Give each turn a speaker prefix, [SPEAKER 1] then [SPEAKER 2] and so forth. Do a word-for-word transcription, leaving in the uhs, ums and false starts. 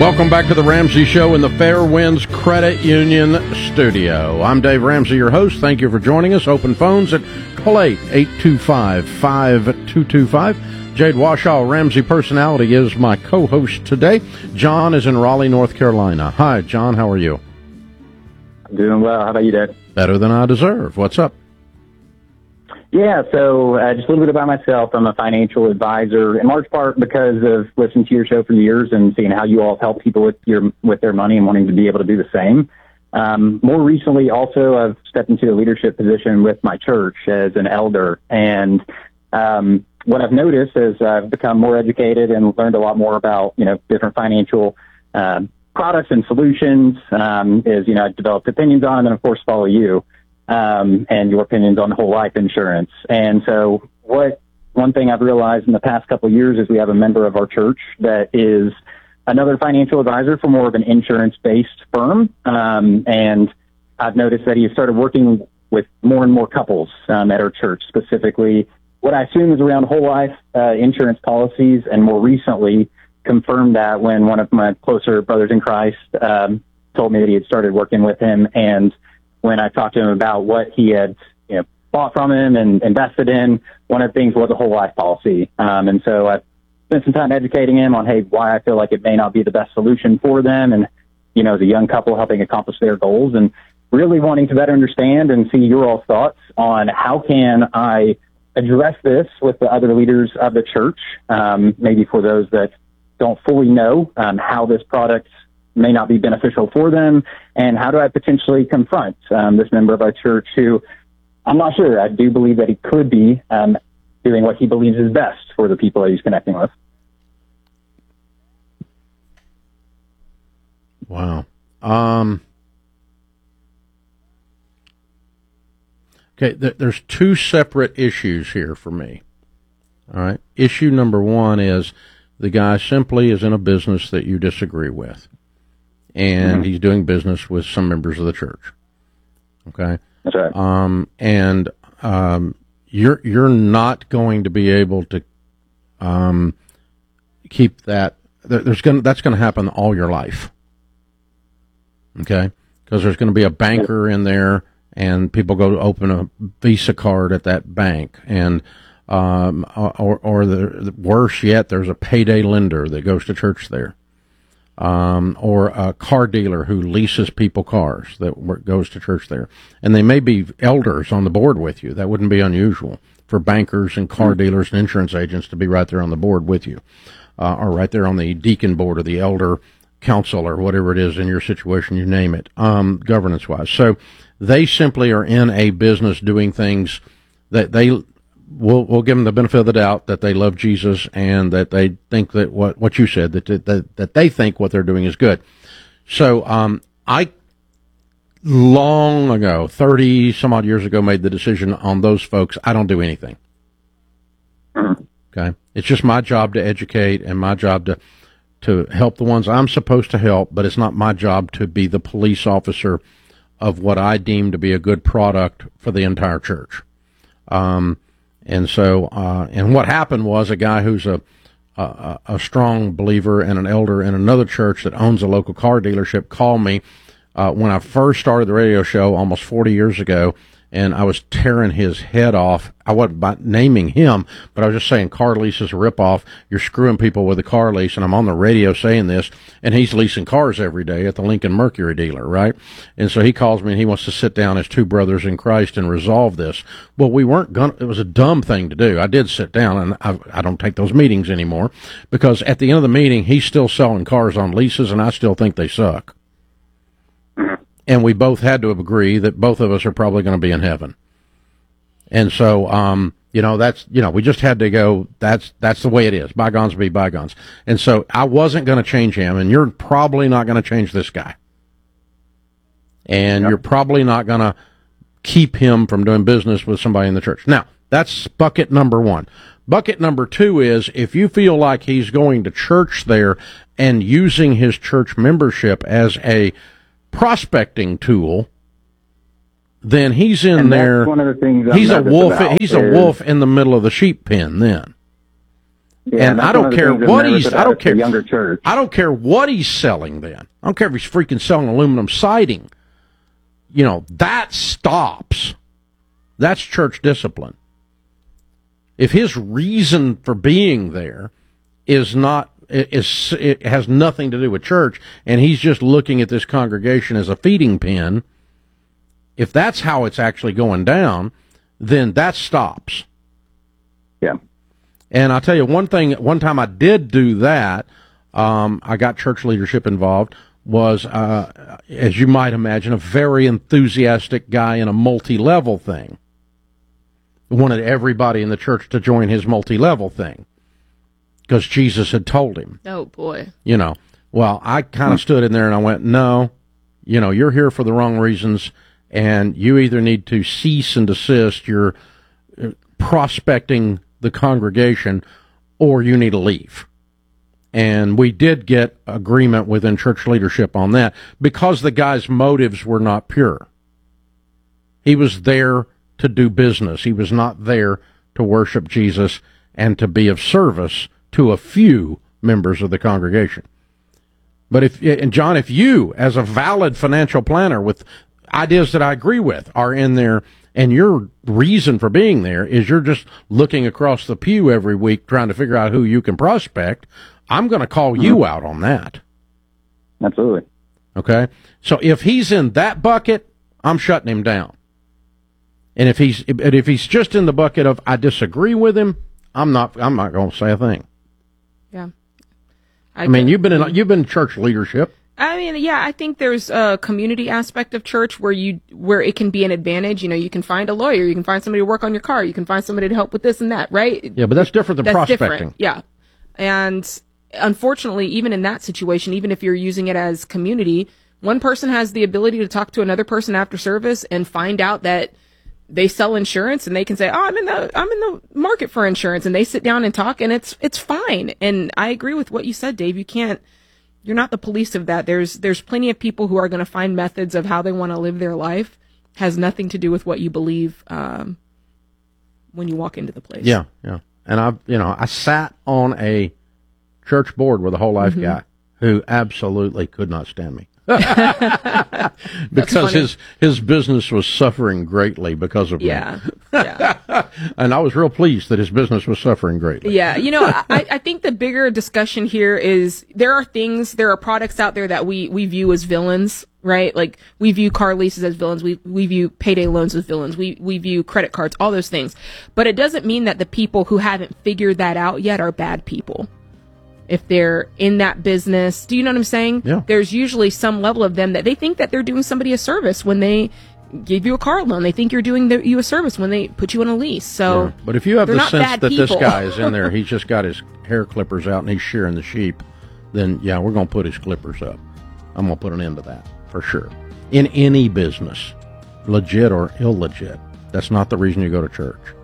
[SPEAKER 1] Welcome back to the Ramsey Show in the Fairwinds Credit Union studio. I'm Dave Ramsey, your host. Thank you for joining us. Open phones at eight eight two five, five two two five. Jade Washoe, Ramsey Personality, is my co-host today. John is in Raleigh, North Carolina. Hi, John. How are you?
[SPEAKER 2] I'm doing well. How about you, Dad?
[SPEAKER 1] Better than I deserve. What's up?
[SPEAKER 2] Yeah, so uh, just a little bit about myself. I'm a financial advisor, in large part because of listening to your show for years and seeing how you all help people with your with their money and wanting to be able to do the same. Um, more recently, also, I've stepped into a leadership position with my church as an elder. And um, what I've noticed is I've become more educated and learned a lot more about, you know, different financial uh, products and solutions. Um, is, you know, I've developed opinions on them and, of course, follow you. Um, and your opinions on whole life insurance. And so what one thing I've realized in the past couple of years is we have a member of our church that is another financial advisor for more of an insurance-based firm. Um, and I've noticed that he has started working with more and more couples um, at our church, specifically what I assume is around whole life uh, insurance policies, and more recently confirmed that when one of my closer brothers in Christ um, told me that he had started working with him. And when I talked to him about what he had, you know, bought from him and invested in, one of the things was a whole life policy. Um, and so I spent some time educating him on, hey, why I feel like it may not be the best solution for them. And, you know, as a young couple helping accomplish their goals, and really wanting to better understand and see your all thoughts on how can I address this with the other leaders of the church, um, maybe for those that don't fully know um, how this product may not be beneficial for them, and how do I potentially confront um, this member of our church who, I'm not sure, I do believe that he could be um, doing what he believes is best for the people that he's connecting with.
[SPEAKER 1] Wow. Um, okay, th- there's two separate issues here for me. All right. Issue number one is the guy simply is in a business that you disagree with, and mm-hmm. he's doing business with some members of the church. Okay?
[SPEAKER 2] That's right.
[SPEAKER 1] Um, and um, you're you're not going to be able to um, keep that. There's going that's going to happen all your life. Okay? Because there's going to be a banker in there, and people go to open a Visa card at that bank, and um, or or the worse yet, there's a payday lender that goes to church there. Um, or a car dealer who leases people cars that goes to church there. And they may be elders on the board with you. That wouldn't be unusual for bankers and car dealers and insurance agents to be right there on the board with you, uh, or right there on the deacon board or the elder council or whatever it is in your situation, you name it, um, governance-wise. So they simply are in a business doing things that they We'll, we'll give them the benefit of the doubt that they love Jesus and that they think that what, what you said, that, that, that they think what they're doing is good. So, um, I long ago, thirty some odd years ago, made the decision on those folks. I don't do anything. Okay. It's just my job to educate and my job to, to help the ones I'm supposed to help, but it's not my job to be the police officer of what I deem to be a good product for the entire church. Um, And so, uh, and what happened was a guy who's a, a, a strong believer and an elder in another church that owns a local car dealership called me, uh, when I first started the radio show almost forty years ago, and I was tearing his head off. I wasn't by naming him, but I was just saying car lease is a ripoff. You're screwing people with a car lease, and I'm on the radio saying this, and he's leasing cars every day at the Lincoln Mercury dealer, right? And so he calls me, and he wants to sit down as two brothers in Christ and resolve this. Well, we weren't going to, it was a dumb thing to do. I did sit down, and I, I don't take those meetings anymore, because at the end of the meeting, he's still selling cars on leases, and I still think they suck. And we both had to agree that both of us are probably going to be in heaven. And so, um, you know, that's, you know, we just had to go, that's, that's the way it is. Bygones be bygones. And so I wasn't going to change him, and you're probably not going to change this guy. And yep. You're probably not going to keep him from doing business with somebody in the church. Now, that's bucket number one. Bucket number two is if you feel like he's going to church there and using his church membership as a prospecting tool, then he's in
[SPEAKER 2] and
[SPEAKER 1] there.
[SPEAKER 2] One of the things
[SPEAKER 1] he's a wolf. He's
[SPEAKER 2] is,
[SPEAKER 1] a wolf in the middle of the sheep pen. Then,
[SPEAKER 2] Yeah,
[SPEAKER 1] and
[SPEAKER 2] that's
[SPEAKER 1] I
[SPEAKER 2] one
[SPEAKER 1] don't
[SPEAKER 2] of the
[SPEAKER 1] care
[SPEAKER 2] things I'm
[SPEAKER 1] what
[SPEAKER 2] nervous
[SPEAKER 1] he's. I
[SPEAKER 2] about
[SPEAKER 1] don't
[SPEAKER 2] is the
[SPEAKER 1] care.
[SPEAKER 2] younger church.
[SPEAKER 1] I don't care what he's selling. Then I don't care if he's freaking selling aluminum siding. You know, that stops. That's church discipline. If his reason for being there is not is it has nothing to do with church, and he's just looking at this congregation as a feeding pen, if that's how it's actually going down, then that stops.
[SPEAKER 2] Yeah.
[SPEAKER 1] And I'll tell you one thing, one time I did do that, um, I got church leadership involved, was, uh, as you might imagine, a very enthusiastic guy in a multi-level thing. Wanted everybody in the church to join his multi-level thing because Jesus had told him.
[SPEAKER 3] Oh, boy.
[SPEAKER 1] You know, well, I kind of stood in there and I went, no, you know, you're here for the wrong reasons, and you either need to cease and desist your prospecting the congregation, or you need to leave. And we did get agreement within church leadership on that because the guy's motives were not pure. He was there to do business. He was not there to worship Jesus and to be of service to a few members of the congregation. But if, and John, if you, as a valid financial planner with ideas that I agree with, are in there, and your reason for being there is you're just looking across the pew every week trying to figure out who you can prospect, I'm going to call you mm-hmm. out on that.
[SPEAKER 2] Absolutely.
[SPEAKER 1] Okay? So if he's in that bucket, I'm shutting him down. And if he's if he's just in the bucket of I disagree with him, I'm not I'm not going to say a thing.
[SPEAKER 3] Yeah.
[SPEAKER 1] I, I mean, you've been in you've been in church leadership.
[SPEAKER 3] I mean, yeah, I think there's a community aspect of church where you where it can be an advantage. You know, you can find a lawyer, you can find somebody to work on your car, you can find somebody to help with this and that, right?
[SPEAKER 1] Yeah, but that's different than
[SPEAKER 3] that's
[SPEAKER 1] prospecting.
[SPEAKER 3] Different. Yeah. And unfortunately, even in that situation, even if you're using it as community, one person has the ability to talk to another person after service and find out that they sell insurance, and they can say, "Oh, I'm in the I'm in the market for insurance," and they sit down and talk, and it's it's fine. And I agree with what you said, Dave. You can't. You're not the police of that. There's there's plenty of people who are going to find methods of how they want to live their life. Has nothing to do with what you believe um, when you walk into the place.
[SPEAKER 1] Yeah, yeah. And I, you know, I sat on a church board with a whole life mm-hmm. guy who absolutely could not stand me. Because his his business was suffering greatly because of
[SPEAKER 3] yeah,
[SPEAKER 1] me.
[SPEAKER 3] Yeah.
[SPEAKER 1] And I was real pleased that his business was suffering greatly.
[SPEAKER 3] Yeah, you know, I, I think the bigger discussion here is there are things, there are products out there that we, we view as villains, right? Like we view car leases as villains, we we view payday loans as villains, we we view credit cards, all those things. But it doesn't mean that the people who haven't figured that out yet are bad people. If they're in that business, do you know what I'm saying?
[SPEAKER 1] Yeah.
[SPEAKER 3] There's usually some level of them that they think that they're doing somebody a service when they give you a car loan. They think you're doing the, you a service when they put you on a lease. So,
[SPEAKER 1] yeah. But if you have the sense that
[SPEAKER 3] people.
[SPEAKER 1] this guy is in there, he's just got his hair clippers out and he's shearing the sheep, then yeah, we're going to put his clippers up. I'm going to put an end to that for sure. In any business, legit or illegit, that's not the reason you go to church.